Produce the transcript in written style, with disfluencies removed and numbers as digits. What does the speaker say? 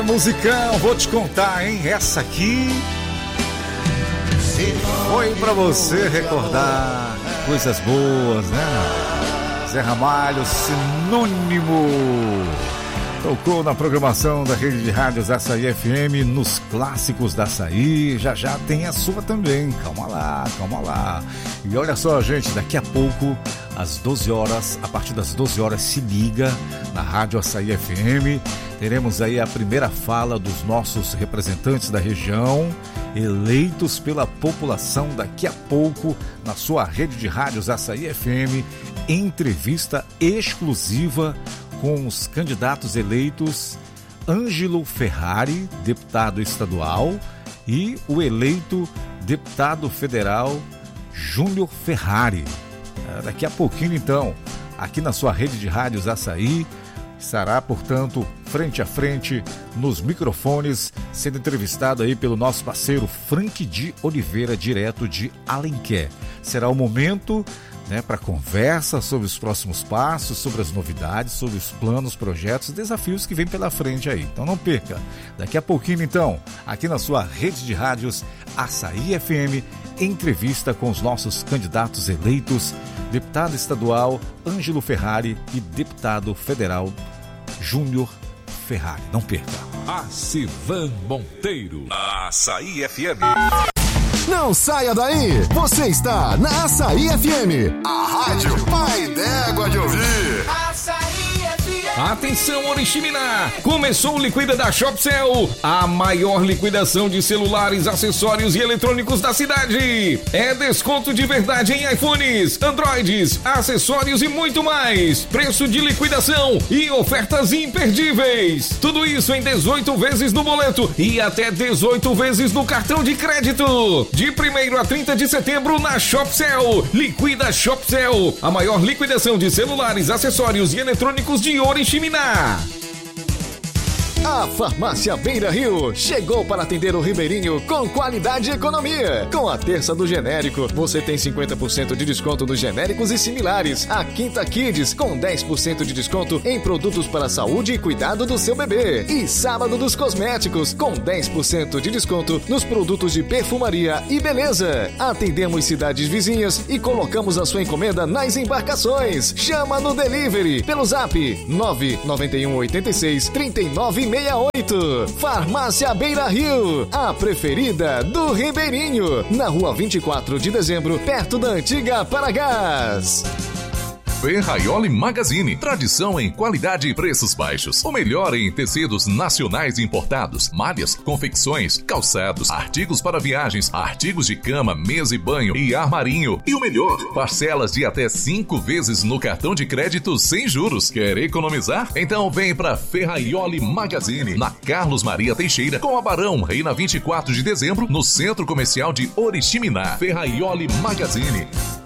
Musicão, vou te contar, hein? Essa aqui foi pra você recordar coisas boas, né? Zé Ramalho, Sinônimo, tocou na programação da rede de rádios Açaí FM, nos clássicos da Açaí. Já já tem a sua também, calma lá. E olha só, gente, daqui a pouco, às 12 horas, a partir das 12 horas, se liga na Rádio Açaí FM. Teremos aí a primeira fala dos nossos representantes da região, eleitos pela população daqui a pouco, na sua rede de rádios Açaí FM, entrevista exclusiva com os candidatos eleitos Ângelo Ferrari, deputado estadual, e o eleito deputado federal Júnior Ferrari. Daqui a pouquinho, então, aqui na sua rede de rádios Açaí, estará, portanto, frente a frente nos microfones, sendo entrevistado aí pelo nosso parceiro Frank de Oliveira, direto de Alenquer. Será o momento, né, para conversa sobre os próximos passos, sobre as novidades, sobre os planos, projetos e desafios que vem pela frente aí. Então não perca. Daqui a pouquinho, então, aqui na sua rede de rádios Açaí FM, entrevista com os nossos candidatos eleitos, deputado estadual Ângelo Ferrari e deputado federal Júnior Ferrari. Não perca. Acivan Monteiro, Açaí FM. Não saia daí, você está na Açaí FM, a rádio pai d'égua de ouvir. Açaí FM. Atenção, Oriximiná! Começou o Liquida da Shopcell, a maior liquidação de celulares, acessórios e eletrônicos da cidade. É desconto de verdade em iPhones, Androids, acessórios e muito mais. Preço de liquidação e ofertas imperdíveis. Tudo isso em 18 vezes no boleto e até 18 vezes no cartão de crédito. De 1º a 30 de setembro na Shopcell. Liquida Shopcell, a maior liquidação de celulares, acessórios e eletrônicos de Oriximiná. A Farmácia Beira Rio chegou para atender o ribeirinho com qualidade e economia. Com a terça do genérico, você tem 50% de desconto nos genéricos e similares. A quinta Kids com 10% de desconto em produtos para a saúde e cuidado do seu bebê. E sábado dos cosméticos com 10% de desconto nos produtos de perfumaria e beleza. Atendemos cidades vizinhas e colocamos a sua encomenda nas embarcações. Chama no delivery pelo zap 991 86 39 68. Farmácia Beira Rio, a preferida do ribeirinho, na rua 24 de dezembro, perto da antiga Paragás. Ferraioli Magazine, tradição em qualidade e preços baixos. O melhor em tecidos nacionais importados, malhas, confecções, calçados, artigos para viagens, artigos de cama, mesa e banho e armarinho. E o melhor, parcelas de até 5 vezes no cartão de crédito sem juros. Quer economizar? Então vem pra Ferraioli Magazine, na Carlos Maria Teixeira, com a Barão Reina 24 de dezembro, no Centro Comercial de Oriximiná. Ferraioli Magazine.